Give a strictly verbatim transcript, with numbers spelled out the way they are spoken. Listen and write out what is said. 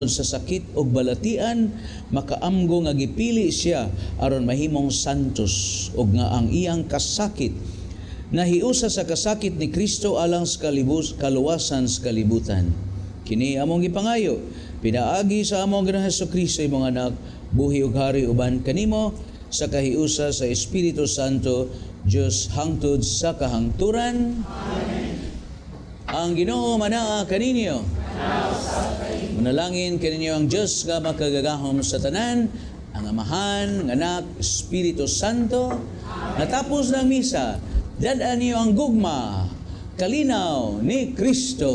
sa sakit ug balatian, makaamgo nga gipili siya aron mahimong santos ug nga ang iyang kasakit nahiusa sa kasakit ni Kristo alang sa kalibus, kaluwasan sa kalibutan. Kini among gipangayo, pinaagi sa among Ginoong Hesukristo imong anak, buhi ug hari uban kanimo sa kahiusa sa Espiritu Santo, Dios hangtod sa kahangturan. Amen. Ang Ginoo manaa kaninyo. Manalangin kaninyo ang Diyos nga makagagahom sa tanan, ang Amahan, ang Anak, Espiritu Santo. Natapos ng misa, dadaan niyo ang gugma, kalinaw ni Kristo.